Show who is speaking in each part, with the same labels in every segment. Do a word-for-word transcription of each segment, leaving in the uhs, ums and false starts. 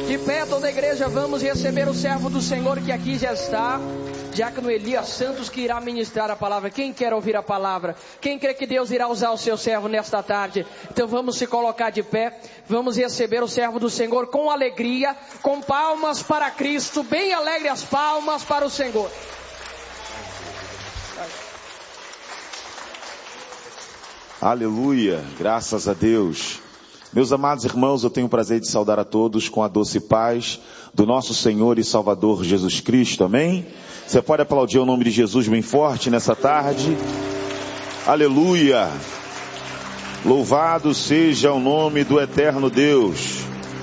Speaker 1: De pé toda a igreja, vamos receber o servo do Senhor que aqui já está, Diácono Elias Santos, que irá ministrar a palavra. Quem quer ouvir a palavra? Quem crê que Deus irá usar o seu servo nesta tarde? Então vamos se colocar de pé, vamos receber o servo do Senhor com alegria, com palmas para Cristo, bem alegre as palmas para o Senhor.
Speaker 2: Aleluia, graças a Deus. Meus amados irmãos, eu tenho o prazer de saudar a todos com a doce paz do nosso Senhor e Salvador Jesus Cristo, amém? Você pode aplaudir o nome de Jesus bem forte nessa tarde? Aleluia! Louvado seja o nome do eterno Deus.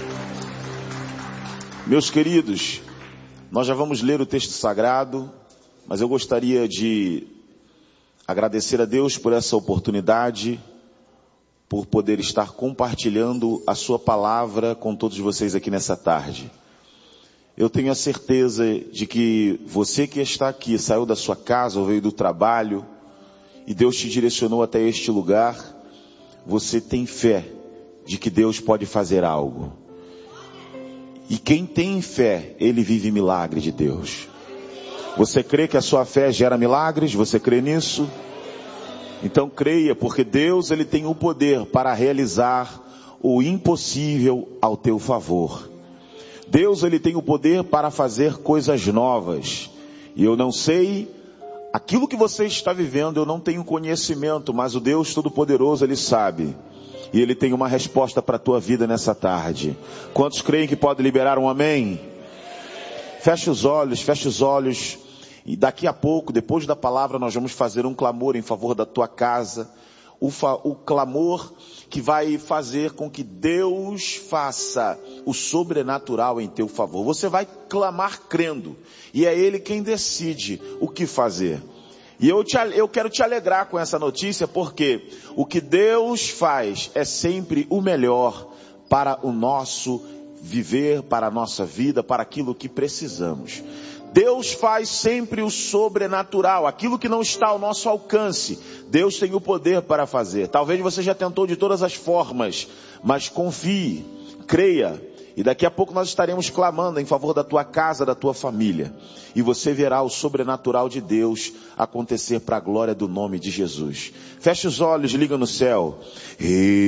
Speaker 2: Meus queridos, nós já vamos ler o texto sagrado, mas eu gostaria de agradecer a Deus por essa oportunidade, por poder estar compartilhando a sua palavra com todos vocês aqui nessa tarde. Eu tenho a certeza de que você que está aqui, saiu da sua casa ou veio do trabalho, e Deus te direcionou até este lugar, você tem fé de que Deus pode fazer algo. E quem tem fé, ele vive milagre de Deus. Você crê que a sua fé gera milagres? Você crê nisso? Então creia, porque Deus ele tem o poder para realizar o impossível ao teu favor. Deus ele tem o poder para fazer coisas novas. E eu não sei aquilo que você está vivendo, eu não tenho conhecimento, mas o Deus Todo-Poderoso ele sabe. E ele tem uma resposta para a tua vida nessa tarde. Quantos creem que pode liberar um amém? Feche os olhos, feche os olhos. E daqui a pouco, depois da palavra, nós vamos fazer um clamor em favor da tua casa. O, fa- o clamor que vai fazer com que Deus faça o sobrenatural em teu favor. Você vai clamar crendo. E é Ele quem decide o que fazer. E eu, te, eu quero te alegrar com essa notícia, porque o que Deus faz é sempre o melhor para o nosso viver, para a nossa vida, para aquilo que precisamos. Deus faz sempre o sobrenatural, aquilo que não está ao nosso alcance. Deus tem o poder para fazer. Talvez você já tentou de todas as formas, mas confie, creia. E daqui a pouco nós estaremos clamando em favor da tua casa, da tua família. E você verá o sobrenatural de Deus acontecer para a glória do nome de Jesus. Feche os olhos, liga no céu. E...